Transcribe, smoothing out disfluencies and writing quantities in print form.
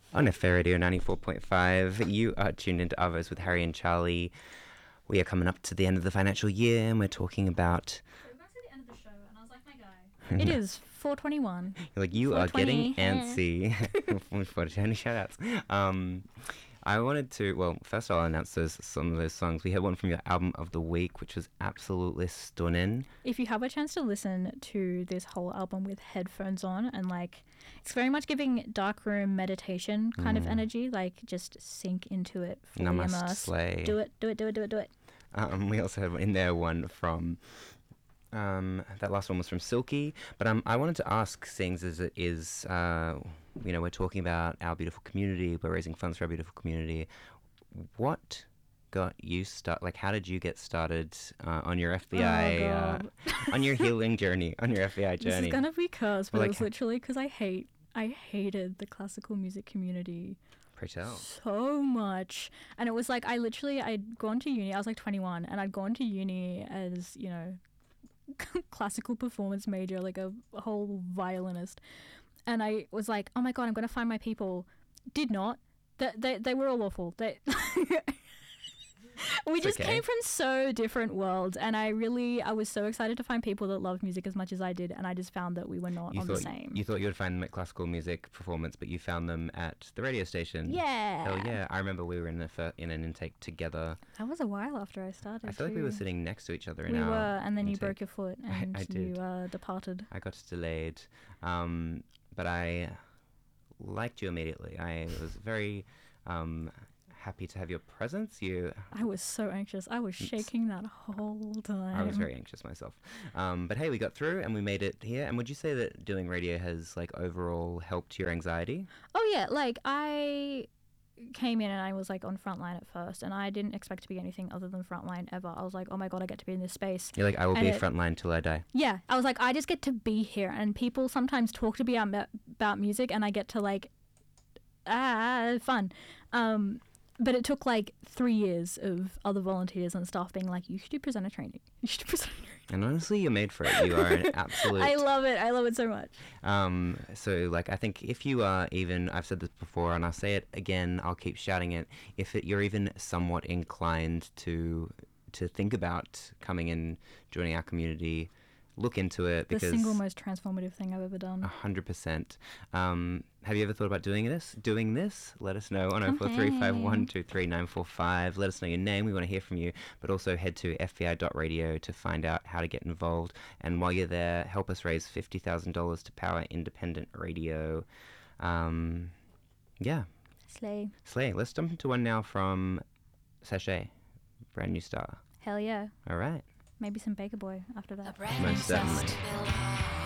On FA Radio 94.5, you are tuned into Arvos with Harry and Charlie. We are coming up to the end of the financial year and we're talking about... We're back to the end of the show, and I was like, my guy. It is 4:21. You're like, you are getting antsy. 420 shout-outs. I wanted to, well, first I'll announce some of those songs. We had one from your album of the week, which was absolutely stunning. If you have a chance to listen to this whole album with headphones on and like, it's very much giving darkroom meditation kind of energy, like just sink into it, fully Namaste immerse. Slay. Do it. We also had in there one from, that last one was from Silky, but I wanted to ask, seeing as it is, we're talking about our beautiful community, we're raising funds for our beautiful community, what got you how did you get started on your FBI, on your healing journey, on your FBI journey? This is gonna be cursed, but Well, it was literally because I hated the classical music community. Pray tell. So much. And it was like, I'd gone to uni, I was like 21, and I'd gone to uni as, classical performance major, like a whole violinist. And I was like, oh my God, I'm going to find my people. Did not. They were all awful. We just came from so different worlds, and I was so excited to find people that loved music as much as I did, and I just found that we were not on the same. You thought you would find them at classical music performance, but you found them at the radio station. Yeah. Hell yeah. I remember we were in an intake together. That was a while after I started. I feel like we were sitting next to each other in we our were, and then intake. You broke your foot, and I did. You departed. I got delayed. But I liked you immediately. I was very... happy to have your presence. I was so anxious. I was shaking that whole time. I was very anxious myself. But hey, we got through and we made it here. And would you say that doing radio has overall helped your anxiety? Oh yeah, I came in and I was on Frontline at first, and I didn't expect to be anything other than Frontline ever. I was like, oh my God, I get to be in this space. You're like, I will be Frontline till I die. Yeah, I was like, I just get to be here, and people sometimes talk to me about music, and I get to fun. But it took 3 years of other volunteers and staff being like, you should do presenter training. You should do presenter training. And honestly, you're made for it. You are an absolute... I love it so much. So I think if you are even, I've said this before and I'll say it again, I'll keep shouting it, you're even somewhat inclined to think about coming and joining our community, look into it, because... The single most transformative thing I've ever done. 100%. Have you ever thought about doing this? Let us know on 0435123945. Let us know your name. We want to hear from you. But also head to fbi.radio to find out how to get involved. And while you're there, help us raise $50,000 to power independent radio. Yeah. Slay. Let's jump into one now from Sachet. Brand new star. Hell yeah. All right. Maybe some Baker Boy after that. Most certainly.